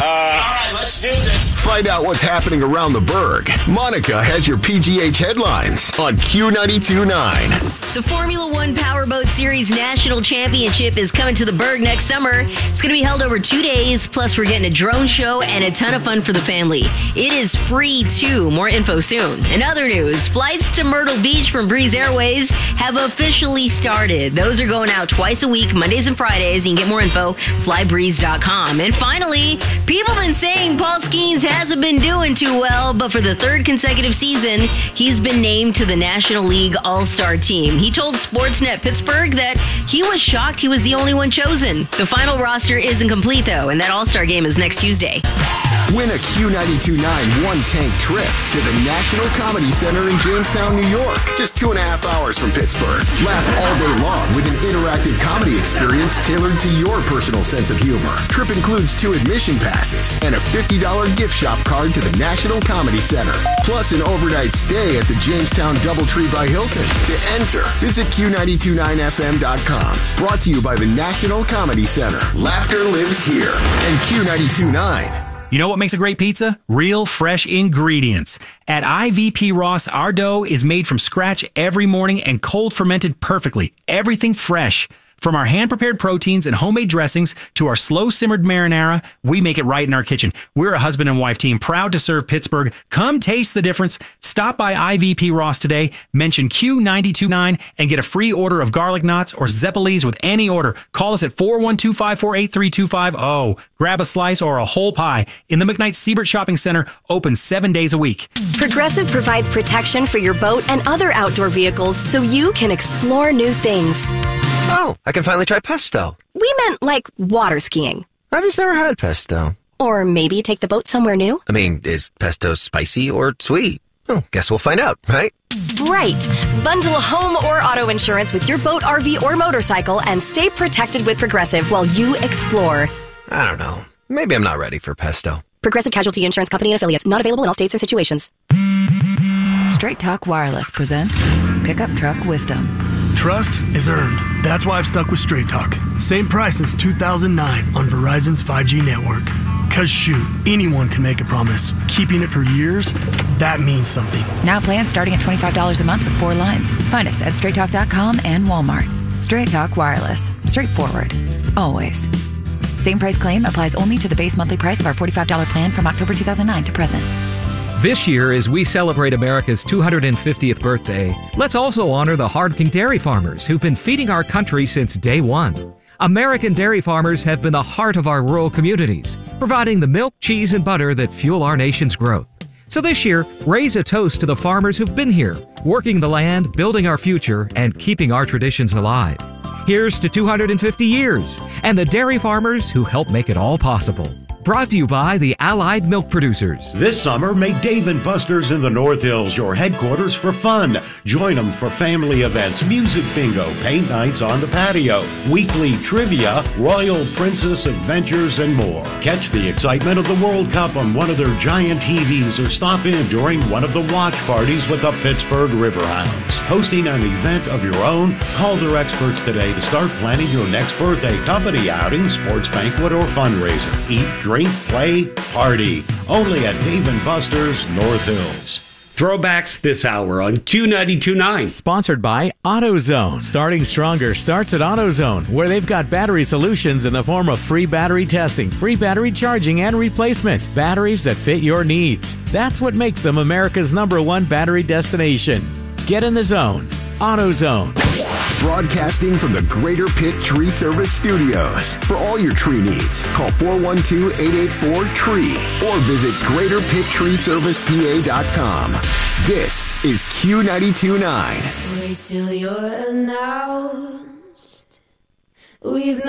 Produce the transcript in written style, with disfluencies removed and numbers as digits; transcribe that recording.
All right, let's do this. Find out what's happening around the Berg. Monica has your PGH headlines on Q92.9. The Formula One Powerboat Series National Championship is coming to the Berg next summer. It's going to be held over 2 days, plus we're getting a drone show and a ton of fun for the family. It is free, too. More info soon. In other news, flights to Myrtle Beach from Breeze Airways have officially started. Those are going out twice a week, Mondays and Fridays. You can get more info, flybreeze.com. And finally, people have been saying Paul Skeens hasn't been doing too well, but for the third consecutive season, he's been named to the National League All-Star team. He told Sportsnet Pittsburgh that he was shocked he was the only one chosen. The final roster isn't complete, though, and that All-Star game is next Tuesday. Win a Q92.9 one-tank trip to the National Comedy Center in Jamestown, New York. Just 2.5 hours from Pittsburgh. Laugh all day long with an interactive comedy experience tailored to your personal sense of humor. Trip includes 2 admission passes and a $50 gift shop card to the National Comedy Center. Plus an overnight stay at the Jamestown Doubletree by Hilton. To enter, visit Q929FM.com. Brought to you by the National Comedy Center. Laughter lives here. And Q92.9. You know what makes a great pizza? Real, fresh ingredients. At IVP Ross, our dough is made from scratch every morning and cold fermented perfectly. Everything fresh. From our hand-prepared proteins and homemade dressings to our slow-simmered marinara, we make it right in our kitchen. We're a husband and wife team proud to serve Pittsburgh. Come taste the difference. Stop by IVP Ross today, mention Q929, and get a free order of garlic knots or Zeppelese with any order. Call us at 412-548-3250. Grab a slice or a whole pie. In the McKnight Siebert Shopping Center, open 7 days a week. Progressive provides protection for your boat and other outdoor vehicles so you can explore new things. Oh, I can finally try pesto. We meant like water skiing. I've just never had pesto. Or maybe take the boat somewhere new. I mean, is pesto spicy or sweet? Oh, guess we'll find out, right? Right. Bundle home or auto insurance with your boat, RV, or motorcycle and stay protected with Progressive while you explore. I don't know. Maybe I'm not ready for pesto. Progressive Casualty Insurance Company and Affiliates. Not available in all states or situations. Straight Talk Wireless presents Pickup Truck Wisdom. Trust is earned. That's why I've stuck with Straight Talk. Same price since 2009 on Verizon's 5G network. Cause shoot, anyone can make a promise. Keeping it for years, that means something. Now plans starting at $25 a month with 4 lines. Find us at straighttalk.com and Walmart. Straight Talk Wireless. Straightforward. Always. Same price claim applies only to the base monthly price of our $45 plan from October 2009 to present. This year, as we celebrate America's 250th birthday, let's also honor the hardworking dairy farmers who've been feeding our country since day one. American dairy farmers have been the heart of our rural communities, providing the milk, cheese, and butter that fuel our nation's growth. So this year, raise a toast to the farmers who've been here, working the land, building our future, and keeping our traditions alive. Here's to 250 years, and the dairy farmers who help make it all possible. Brought to you by the Allied Milk Producers. This summer, make Dave & Buster's in the North Hills your headquarters for fun. Join them for family events, music bingo, paint nights on the patio, weekly trivia, Royal Princess adventures, and more. Catch the excitement of the World Cup on one of their giant TVs or stop in during one of the watch parties with the Pittsburgh Riverhounds. Hosting an event of your own? Call their experts today to start planning your next birthday, company outing, sports banquet, or fundraiser. Eat, drink, play, party. Only at Dave & Buster's, North Hills. Throwbacks this hour on Q92.9. Sponsored by AutoZone. Starting stronger starts at AutoZone, where they've got battery solutions in the form of free battery testing, free battery charging, and replacement. Batteries that fit your needs. That's what makes them America's #1 battery destination. Get in the zone. AutoZone. Broadcasting from the Greater Pitt Tree Service Studios. For all your tree needs, call 412-884-TREE or visit GreaterPittTreeServicePA.com. This is Q92.9. Wait till you're announced. We've